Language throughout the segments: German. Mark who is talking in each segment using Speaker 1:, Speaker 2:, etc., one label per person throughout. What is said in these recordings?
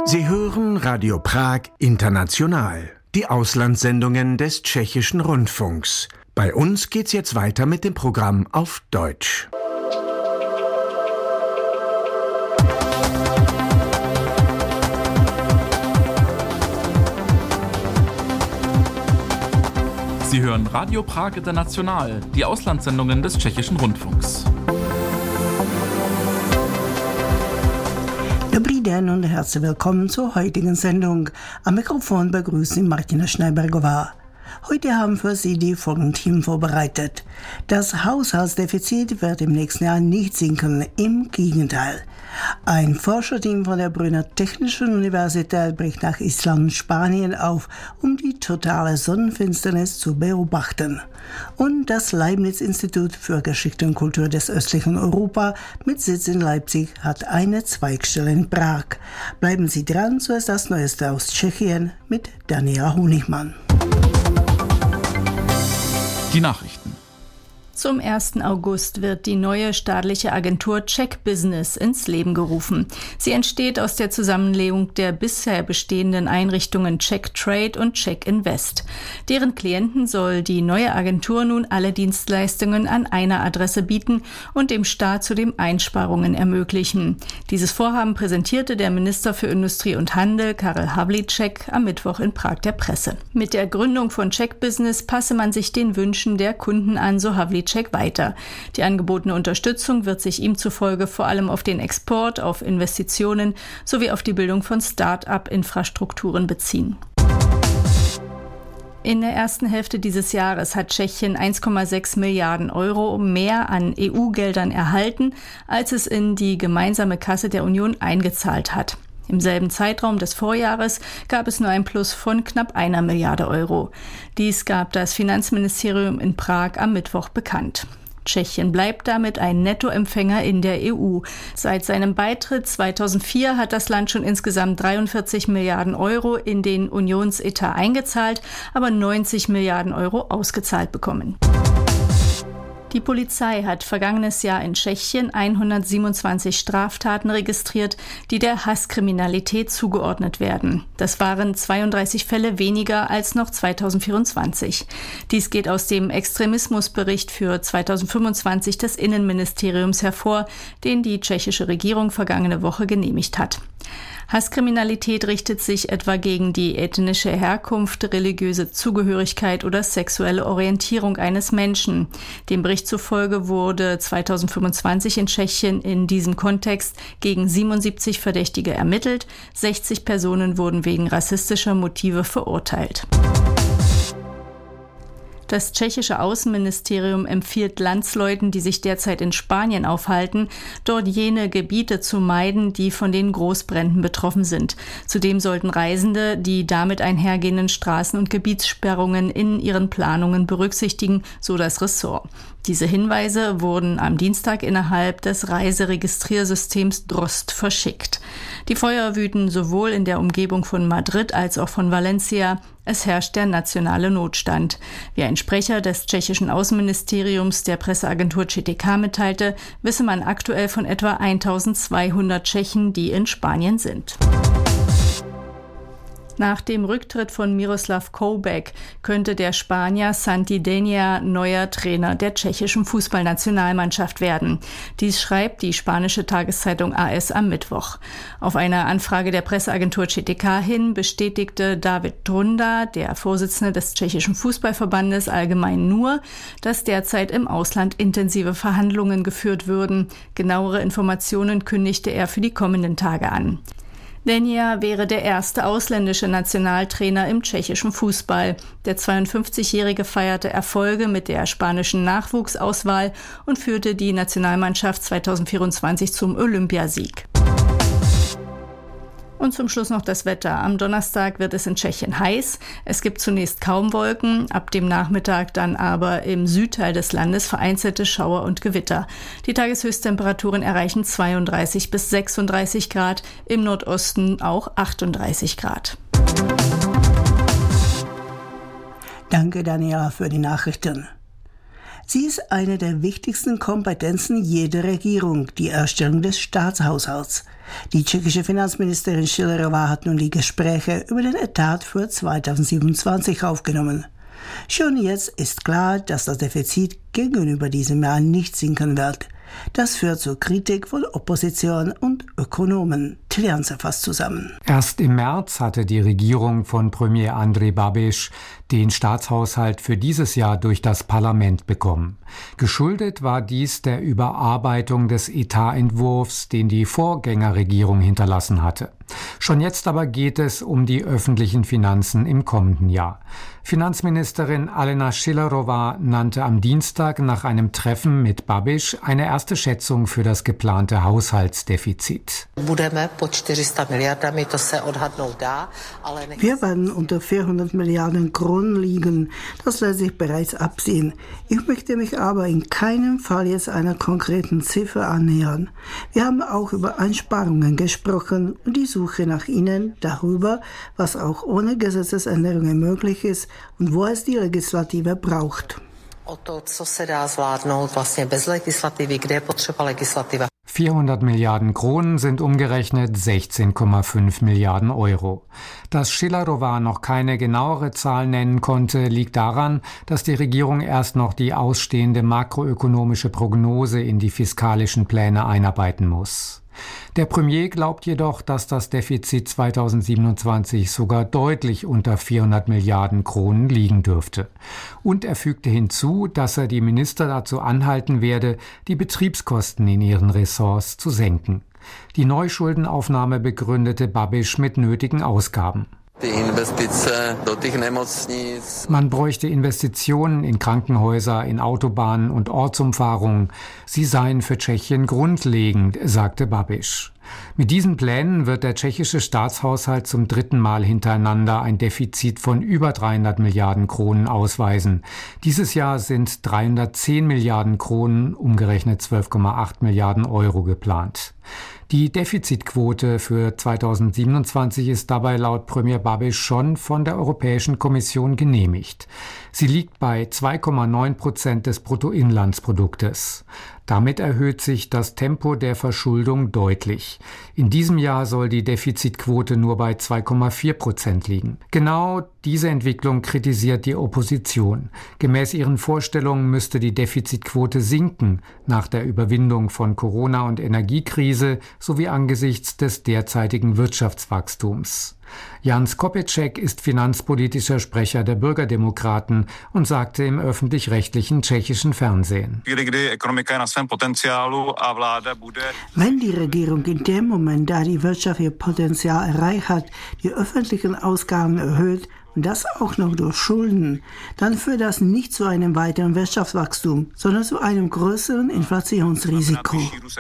Speaker 1: Sie hören Radio Prag International, die Auslandssendungen des Tschechischen Rundfunks. Bei uns geht's jetzt weiter mit dem Programm auf Deutsch.
Speaker 2: Sie hören Radio Prag International, die Auslandssendungen des Tschechischen Rundfunks.
Speaker 3: Dobrý den und herzlich willkommen zur heutigen Sendung. Am Mikrofon begrüßt Sie Martina Schneibergová. Heute haben für Sie die folgenden Themen vorbereitet. Das Haushaltsdefizit wird im nächsten Jahr nicht sinken, im Gegenteil. Ein Forscherteam von der Brünner Technischen Universität bricht nach Island und Spanien auf, um die totale Sonnenfinsternis zu beobachten. Und das Leibniz-Institut für Geschichte und Kultur des östlichen Europa mit Sitz in Leipzig hat eine Zweigstelle in Prag. Bleiben Sie dran, so ist das Neueste aus Tschechien mit Daniela Honigmann.
Speaker 2: Die Nachrichten.
Speaker 4: Zum 1. August wird die neue staatliche Agentur Czech Business ins Leben gerufen. Sie entsteht aus der Zusammenlegung der bisher bestehenden Einrichtungen Czech Trade und Czech Invest. Deren Klienten soll die neue Agentur nun alle Dienstleistungen an einer Adresse bieten und dem Staat zudem Einsparungen ermöglichen. Dieses Vorhaben präsentierte der Minister für Industrie und Handel, Karel Havlíček, am Mittwoch in Prag der Presse. Mit der Gründung von Czech Business passe man sich den Wünschen der Kunden an, so Havlíček weiter. Die angebotene Unterstützung wird sich ihm zufolge vor allem auf den Export, auf Investitionen sowie auf die Bildung von Start-up-Infrastrukturen beziehen. In der ersten Hälfte dieses Jahres hat Tschechien 1,6 Milliarden Euro mehr an EU-Geldern erhalten, als es in die gemeinsame Kasse der Union eingezahlt hat. Im selben Zeitraum des Vorjahres gab es nur ein Plus von knapp 1 Milliarde Euro. Dies gab das Finanzministerium in Prag am Mittwoch bekannt. Tschechien bleibt damit ein Nettoempfänger in der EU. Seit seinem Beitritt 2004 hat das Land schon insgesamt 43 Milliarden Euro in den Unionsetat eingezahlt, aber 90 Milliarden Euro ausgezahlt bekommen. Die Polizei hat vergangenes Jahr in Tschechien 127 Straftaten registriert, die der Hasskriminalität zugeordnet werden. Das waren 32 Fälle weniger als noch 2024. Dies geht aus dem Extremismusbericht für 2025 des Innenministeriums hervor, den die tschechische Regierung vergangene Woche genehmigt hat. Hasskriminalität richtet sich etwa gegen die ethnische Herkunft, religiöse Zugehörigkeit oder sexuelle Orientierung eines Menschen. Dem Bericht zufolge wurde 2025 in Tschechien in diesem Kontext gegen 77 Verdächtige ermittelt, 60 Personen wurden wegen rassistischer Motive verurteilt. Das tschechische Außenministerium empfiehlt Landsleuten, die sich derzeit in Spanien aufhalten, dort jene Gebiete zu meiden, die von den Großbränden betroffen sind. Zudem sollten Reisende die damit einhergehenden Straßen- und Gebietssperrungen in ihren Planungen berücksichtigen, so das Ressort. Diese Hinweise wurden am Dienstag innerhalb des Reiseregistriersystems Drost verschickt. Die Feuer wüten sowohl in der Umgebung von Madrid als auch von Valencia. Es herrscht der nationale Notstand. Wie ein Sprecher des tschechischen Außenministeriums der Presseagentur ČTK mitteilte, wisse man aktuell von etwa 1200 Tschechen, die in Spanien sind. Nach dem Rücktritt von Miroslav Koubek könnte der Spanier Santi Denia neuer Trainer der tschechischen Fußballnationalmannschaft werden. Dies schreibt die spanische Tageszeitung AS am Mittwoch. Auf eine Anfrage der Presseagentur ČTK hin bestätigte David Trunda, der Vorsitzende des tschechischen Fußballverbandes, allgemein nur, dass derzeit im Ausland intensive Verhandlungen geführt würden. Genauere Informationen kündigte er für die kommenden Tage an. Denia wäre der erste ausländische Nationaltrainer im tschechischen Fußball. Der 52-Jährige feierte Erfolge mit der spanischen Nachwuchsauswahl und führte die Nationalmannschaft 2024 zum Olympiasieg. Und zum Schluss noch das Wetter. Am Donnerstag wird es in Tschechien heiß. Es gibt zunächst kaum Wolken, ab dem Nachmittag dann aber im Südteil des Landes vereinzelte Schauer und Gewitter. Die Tageshöchsttemperaturen erreichen 32 bis 36 Grad, im Nordosten auch 38 Grad.
Speaker 3: Danke, Daniela, für die Nachrichten. Sie ist eine der wichtigsten Kompetenzen jeder Regierung, die Erstellung des Staatshaushalts. Die tschechische Finanzministerin Schillerová hat nun die Gespräche über den Etat für 2027 aufgenommen. Schon jetzt ist klar, dass das Defizit gegenüber diesem Jahr nicht sinken wird. Das führt zur Kritik von Opposition und Ökonomen. Tilianze fasst zusammen.
Speaker 5: Erst im März hatte die Regierung von Premier Andrej Babiš den Staatshaushalt für dieses Jahr durch das Parlament bekommen. Geschuldet war dies der Überarbeitung des Etatentwurfs, den die Vorgängerregierung hinterlassen hatte. Schon jetzt aber geht es um die öffentlichen Finanzen im kommenden Jahr. Finanzministerin Alena Schillerová nannte am Dienstag nach einem Treffen mit Babiš eine erste Schätzung für das geplante Haushaltsdefizit.
Speaker 3: Wir werden unter 400 Milliarden Kronen liegen. Das lässt sich bereits absehen. Ich möchte mich aber in keinem Fall jetzt einer konkreten Ziffer annähern. Wir haben auch über Einsparungen gesprochen und die Suche nach ihnen darüber, was auch ohne Gesetzesänderungen möglich ist und wo es die Legislative braucht.
Speaker 5: 400 Milliarden Kronen sind umgerechnet 16,5 Milliarden Euro. Dass Schillerová noch keine genauere Zahl nennen konnte, liegt daran, dass die Regierung erst noch die ausstehende makroökonomische Prognose in die fiskalischen Pläne einarbeiten muss. Der Premier glaubt jedoch, dass das Defizit 2027 sogar deutlich unter 400 Milliarden Kronen liegen dürfte. Und er fügte hinzu, dass er die Minister dazu anhalten werde, die Betriebskosten in ihren Ressorts zu senken. Die Neuschuldenaufnahme begründete Babiš mit nötigen Ausgaben. Man bräuchte Investitionen in Krankenhäuser, in Autobahnen und Ortsumfahrungen. Sie seien für Tschechien grundlegend, sagte Babiš. Mit diesen Plänen wird der tschechische Staatshaushalt zum dritten Mal hintereinander ein Defizit von über 300 Milliarden Kronen ausweisen. Dieses Jahr sind 310 Milliarden Kronen, umgerechnet 12,8 Milliarden Euro geplant. Die Defizitquote für 2027 ist dabei laut Premier Babiš schon von der Europäischen Kommission genehmigt. Sie liegt bei 2,9% des Bruttoinlandsproduktes. Damit erhöht sich das Tempo der Verschuldung deutlich. In diesem Jahr soll die Defizitquote nur bei 2,4% liegen. Genau diese Entwicklung kritisiert die Opposition. Gemäß ihren Vorstellungen müsste die Defizitquote sinken nach der Überwindung von Corona- und Energiekrise sowie angesichts des derzeitigen Wirtschaftswachstums. Jan Skopeček ist finanzpolitischer Sprecher der Bürgerdemokraten und sagte im öffentlich-rechtlichen tschechischen Fernsehen:
Speaker 3: Wenn die Regierung in dem Moment, da die Wirtschaft ihr Potenzial erreicht hat, die öffentlichen Ausgaben erhöht, und das auch noch durch Schulden, dann führt das nicht zu einem weiteren Wirtschaftswachstum, sondern zu einem größeren Inflationsrisiko.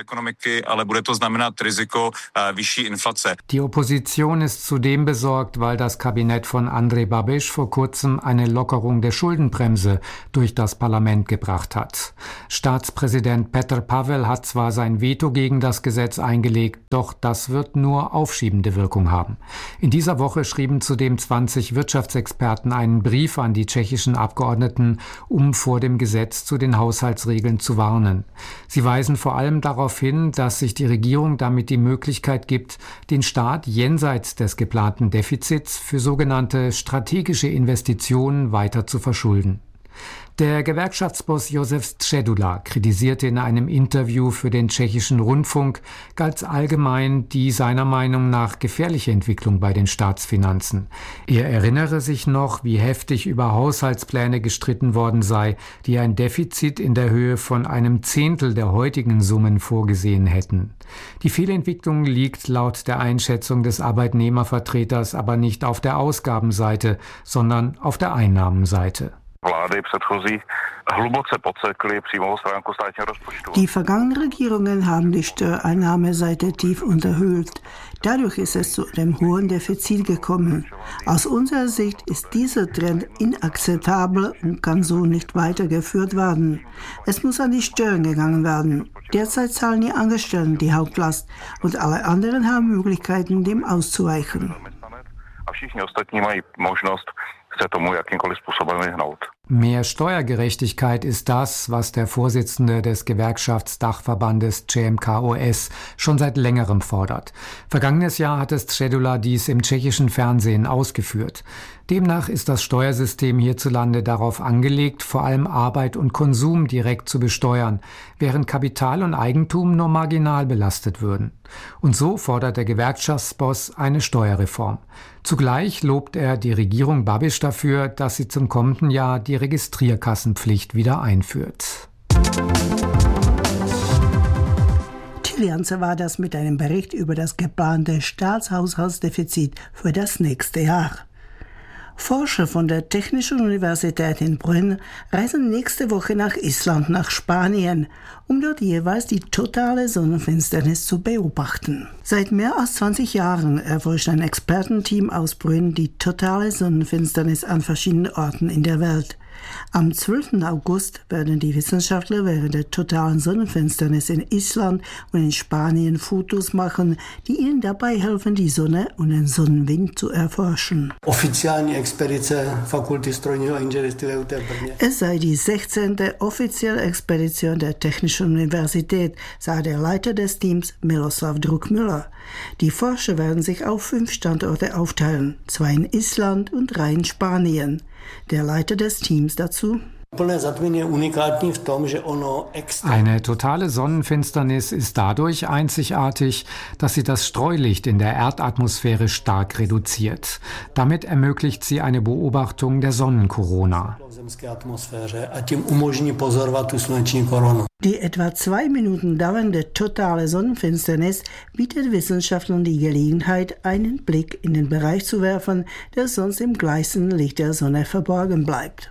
Speaker 5: Die Opposition ist zudem besorgt, weil das Kabinett von Andrej Babiš vor kurzem eine Lockerung der Schuldenbremse durch das Parlament gebracht hat. Staatspräsident Petr Pavel hat zwar sein Veto gegen das Gesetz eingelegt, doch das wird nur aufschiebende Wirkung haben. In dieser Woche schrieben zudem 20 Wirtschaftsexperten einen Brief an die tschechischen Abgeordneten, um vor dem Gesetz zu den Haushaltsregeln zu warnen. Sie weisen vor allem darauf hin, dass sich die Regierung damit die Möglichkeit gibt, den Staat jenseits des geplanten Defizits für sogenannte strategische Investitionen weiter zu verschulden. Der Gewerkschaftsboss Josef Středula kritisierte in einem Interview für den tschechischen Rundfunk ganz allgemein die seiner Meinung nach gefährliche Entwicklung bei den Staatsfinanzen. Er erinnere sich noch, wie heftig über Haushaltspläne gestritten worden sei, die ein Defizit in der Höhe von 1/10 der heutigen Summen vorgesehen hätten. Die Fehlentwicklung liegt laut der Einschätzung des Arbeitnehmervertreters aber nicht auf der Ausgabenseite, sondern auf der Einnahmenseite.
Speaker 3: Die vergangenen Regierungen haben die Steuereinnahmeseite tief unterhöhlt. Dadurch ist es zu einem hohen Defizit gekommen. Aus unserer Sicht ist dieser Trend inakzeptabel und kann so nicht weitergeführt werden. Es muss an die Steuern gegangen werden. Derzeit zahlen die Angestellten die Hauptlast und alle anderen haben Möglichkeiten, dem auszuweichen.
Speaker 5: Mehr Steuergerechtigkeit ist das, was der Vorsitzende des Gewerkschaftsdachverbandes CMKOS schon seit längerem fordert. Vergangenes Jahr hat es Středula dies im tschechischen Fernsehen ausgeführt. Demnach ist das Steuersystem hierzulande darauf angelegt, vor allem Arbeit und Konsum direkt zu besteuern, während Kapital und Eigentum nur marginal belastet würden. Und so fordert der Gewerkschaftsboss eine Steuerreform. Zugleich lobt er die Regierung Babiš dafür, dass sie zum kommenden Jahr die Registrierkassenpflicht wieder einführt.
Speaker 3: Tilianze war das mit einem Bericht über das geplante Staatshaushaltsdefizit für das nächste Jahr. Forscher von der Technischen Universität in Brünn reisen nächste Woche nach Island, nach Spanien, um dort jeweils die totale Sonnenfinsternis zu beobachten. Seit mehr als 20 Jahren erforscht ein Expertenteam aus Brünn die totale Sonnenfinsternis an verschiedenen Orten in der Welt. Am 12. August werden die Wissenschaftler während der totalen Sonnenfinsternis in Island und in Spanien Fotos machen, die ihnen dabei helfen, die Sonne und den Sonnenwind zu erforschen. Es sei die 16. offizielle Expedition der Technischen Universität, sagte der Leiter des Teams Miroslav Drukmiller. Die Forscher werden sich auf 5 Standorte aufteilen, 2 in Island und 3 in Spanien. Der Leiter des Teams dazu:
Speaker 5: Eine totale Sonnenfinsternis ist dadurch einzigartig, dass sie das Streulicht in der Erdatmosphäre stark reduziert. Damit ermöglicht sie eine Beobachtung der Sonnenkorona.
Speaker 3: Die etwa 2 Minuten dauernde totale Sonnenfinsternis bietet Wissenschaftlern die Gelegenheit, einen Blick in den Bereich zu werfen, der sonst im gleichen Licht der Sonne verborgen bleibt.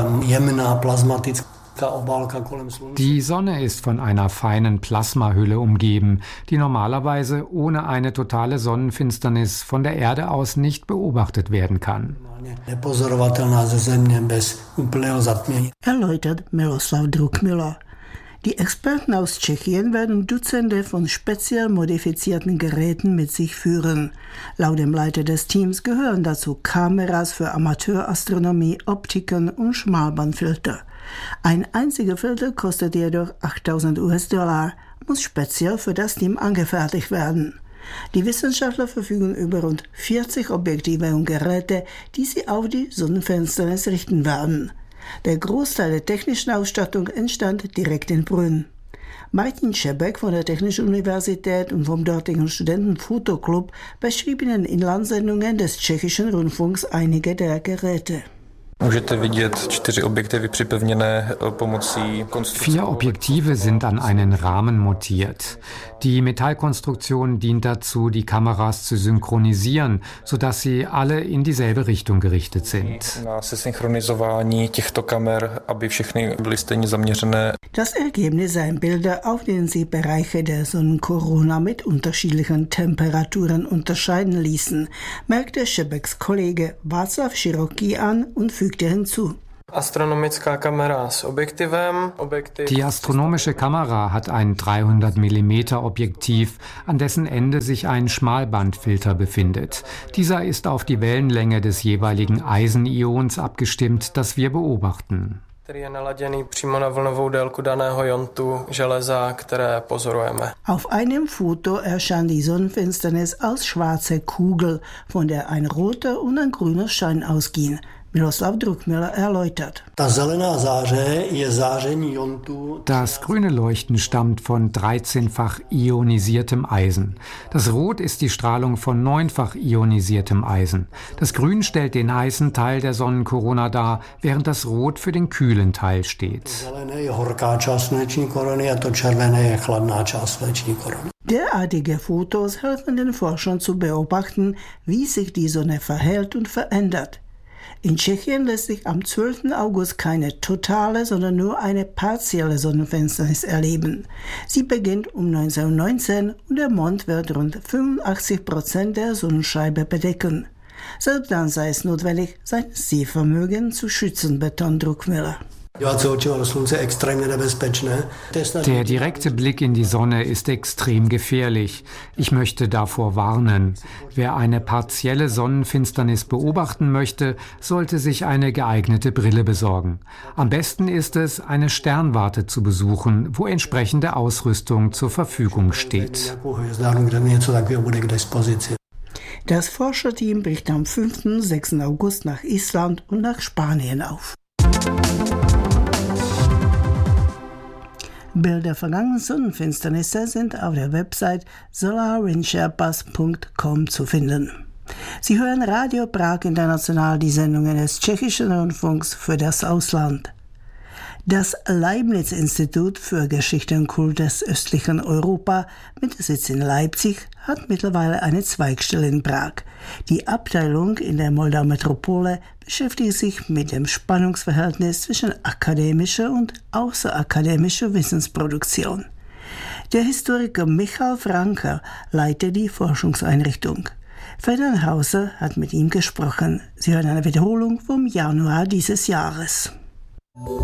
Speaker 5: Die Sonne ist von einer feinen Plasmahülle umgeben, die normalerweise ohne eine totale Sonnenfinsternis von der Erde aus nicht beobachtet werden kann.
Speaker 3: Erläutert Miroslav Drukmiller. Die Experten aus Tschechien werden Dutzende von speziell modifizierten Geräten mit sich führen. Laut dem Leiter des Teams gehören dazu Kameras für Amateurastronomie, Optiken und Schmalbandfilter. Ein einziger Filter kostet jedoch $8.000, muss speziell für das Team angefertigt werden. Die Wissenschaftler verfügen über rund 40 Objektive und Geräte, die sie auf die Sonnenfinsternis richten werden. Der Großteil der technischen Ausstattung entstand direkt in Brünn. Martin Šebek von der Technischen Universität und vom dortigen Studentenfotoclub beschrieb in den Inlandsendungen des tschechischen Rundfunks einige der Geräte.
Speaker 5: 4 Objektive sind an einen Rahmen montiert. Die Metallkonstruktion dient dazu, die Kameras zu synchronisieren, sodass sie alle in dieselbe Richtung gerichtet sind.
Speaker 3: Das Ergebnis seien Bilder, auf denen sich Bereiche der Sonnenkorona mit unterschiedlichen Temperaturen unterscheiden ließen, merkte Šebeks Kollege Václav Široký an und fügte hinzu:
Speaker 5: Die astronomische Kamera hat ein 300 mm Objektiv, an dessen Ende sich ein Schmalbandfilter befindet. Dieser ist auf die Wellenlänge des jeweiligen Eisenions abgestimmt, das wir beobachten.
Speaker 3: Auf einem Foto erscheint die Sonnenfinsternis als schwarze Kugel, von der ein roter und ein grüner Schein ausgehen. Miroslav Drukmiller erläutert.
Speaker 5: Das grüne Leuchten stammt von 13-fach ionisiertem Eisen. Das Rot ist die Strahlung von 9-fach ionisiertem Eisen. Das Grün stellt den heißen Teil der Sonnenkorona dar, während das Rot für den kühlen Teil steht.
Speaker 3: Derartige Fotos helfen den Forschern zu beobachten, wie sich die Sonne verhält und verändert. In Tschechien lässt sich am 12. August keine totale, sondern nur eine partielle Sonnenfinsternis erleben. Sie beginnt um 19:19 Uhr und der Mond wird rund 85% der Sonnenscheibe bedecken. Selbst dann sei es notwendig, sein Sehvermögen zu schützen, betont Drukmiller.
Speaker 5: Der direkte Blick in die Sonne ist extrem gefährlich. Ich möchte davor warnen. Wer eine partielle Sonnenfinsternis beobachten möchte, sollte sich eine geeignete Brille besorgen. Am besten ist es, eine Sternwarte zu besuchen, wo entsprechende Ausrüstung zur Verfügung steht.
Speaker 3: Das Forscherteam bricht am 5. und 6. August nach Island und nach Spanien auf. Bilder vergangener Sonnenfinsternisse sind auf der Website solarwindsherpas.com zu finden. Sie hören Radio Prag International, die Sendungen des Tschechischen Rundfunks für das Ausland. Das Leibniz-Institut für Geschichte und Kult des östlichen Europa mit Sitz in Leipzig hat mittlerweile eine Zweigstelle in Prag. Die Abteilung in der Moldau-Metropole beschäftigt sich mit dem Spannungsverhältnis zwischen akademischer und außerakademischer Wissensproduktion. Der Historiker Michal Franker leitet die Forschungseinrichtung. Ferdinand Hauser hat mit ihm gesprochen. Sie hören eine Wiederholung vom Januar dieses Jahres.